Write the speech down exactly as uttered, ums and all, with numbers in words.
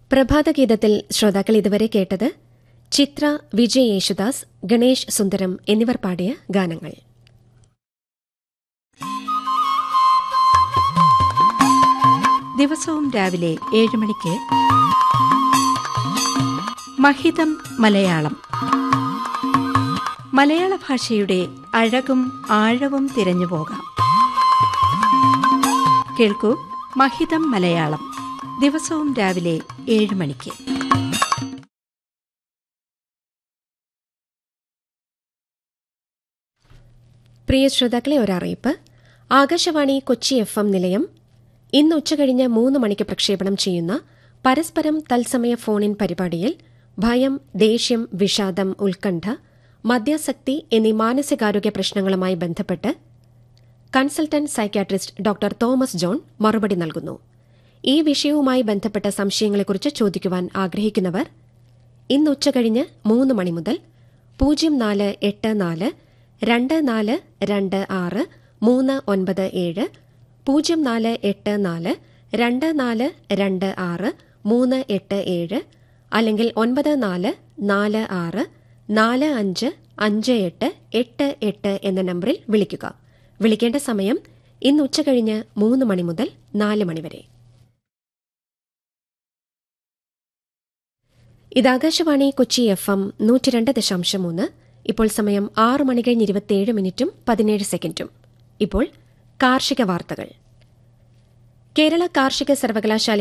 പ്രഭാതഗീതത്തിൽ ശ്രോതാക്കൾ ഇതുവരെ കേട്ടത് ചിത്ര, വിജയ് യേശുദാസ്, ഗണേഷ് സുന്ദരം എന്നിവർ പാടിയ ഗാനങ്ങൾ. ദിവസവും രാവിലെ ഏഴ് മണിക്ക് മഹിതം മലയാളം. മലയാള ഭാഷയുടെ അഴകും ആഴവും തിരഞ്ഞുപോകാം. കേൾക്കൂ, മഹിതം മലയാളം ദിവസവും രാവിലെ ഏഴ് മണിക്ക്. പ്രിയ ശ്രോതാക്കളെ, ഒരറിയിപ്പ്. ആകാശവാണി കൊച്ചി എഫ് എം നിലയം ഇന്ന് ഉച്ചകഴിഞ്ഞ് മൂന്ന് മണിക്ക് പ്രക്ഷേപണം ചെയ്യുന്ന പരസ്പരം തത്സമയ ഫോണിൻ പരിപാടിയിൽ ഭയം, ദേഷ്യം, വിഷാദം, ഉത്കണ്ഠ, മദ്യാസക്തി എന്നീ മാനസികാരോഗ്യ പ്രശ്നങ്ങളുമായി ബന്ധപ്പെട്ട് consultant psychiatrist doctor Thomas John മറുപടി നൽകുന്നു. ഈ വിഷയവുമായി ബന്ധപ്പെട്ട സംശയങ്ങളെക്കുറിച്ച് ചോദിക്കുവാൻ ആഗ്രഹിക്കുന്നവർ ഇന്ന് ഉച്ചകഴിഞ്ഞ് മൂന്ന് മണി മുതൽ പൂജ്യം നാല് എട്ട് നാല് രണ്ട് നാല് രണ്ട് ആറ് മൂന്ന് ഒൻപത് ഏഴ്, പൂജ്യം നാല് എട്ട് നാല് രണ്ട് നാല് രണ്ട് ആറ് മൂന്ന് എട്ട് ഏഴ്, അല്ലെങ്കിൽ ഒൻപത് നാല് നാല് ആറ് നാല് അഞ്ച് അഞ്ച് എട്ട് എട്ട് എട്ട് എന്ന നമ്പറിൽ വിളിക്കുക. വിളിക്കേണ്ട സമയം ഇന്ന് ഉച്ചകഴിഞ്ഞ് മൂന്ന് മണി മുതൽ നാല് മണിവരെ. ഇത് ആകാശവാണി കൊച്ചി എഫ് എം നൂറ്റി രണ്ട് ദശാംശം മൂന്ന്. ഇപ്പോൾ സമയം ആറ് മണി കഴിഞ്ഞ് ഇരുപത്തിയേഴ് മിനിറ്റും പതിനേഴ് സെക്കൻഡും. ഇപ്പോൾ കാർഷിക വാർത്തകൾ. കേരള കാർഷിക സർവകലാശാല